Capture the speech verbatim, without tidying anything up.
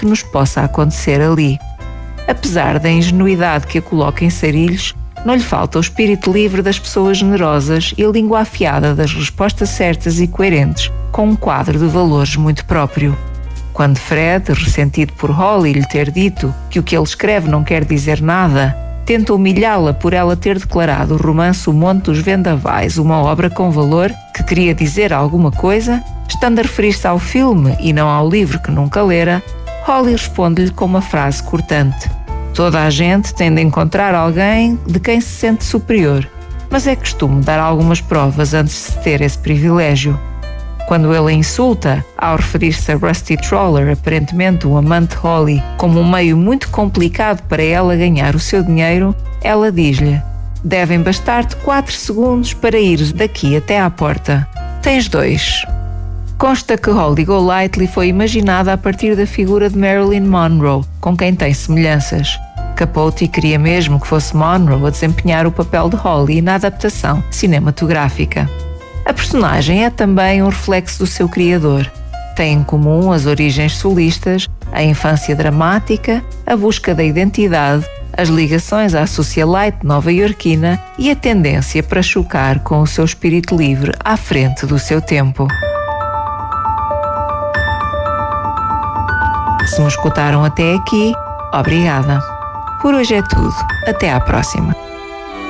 que nos possa acontecer ali. Apesar da ingenuidade que a coloca em sarilhos, não lhe falta o espírito livre das pessoas generosas e a língua afiada das respostas certas e coerentes, com um quadro de valores muito próprio. Quando Fred, ressentido por Holly lhe ter dito que o que ele escreve não quer dizer nada, tenta humilhá-la por ela ter declarado o romance O Monte dos Vendavais uma obra com valor que queria dizer alguma coisa, estando a referir-se ao filme e não ao livro que nunca lera, Holly responde-lhe com uma frase cortante. Toda a gente tem de encontrar alguém de quem se sente superior, mas é costume dar algumas provas antes de se ter esse privilégio. Quando ele a insulta, ao referir-se a Rusty Troller, aparentemente o amante de Holly, como um meio muito complicado para ela ganhar o seu dinheiro, ela diz-lhe: devem bastar-te quatro segundos para ires daqui até à porta. Tens dois. Consta que Holly Golightly foi imaginada a partir da figura de Marilyn Monroe, com quem tem semelhanças. Capote queria mesmo que fosse Monroe a desempenhar o papel de Holly na adaptação cinematográfica. A personagem é também um reflexo do seu criador. Tem em comum as origens solistas, a infância dramática, a busca da identidade, as ligações à socialite nova-iorquina e a tendência para chocar com o seu espírito livre à frente do seu tempo. Se me escutaram até aqui, obrigada. Por hoje é tudo. Até à próxima.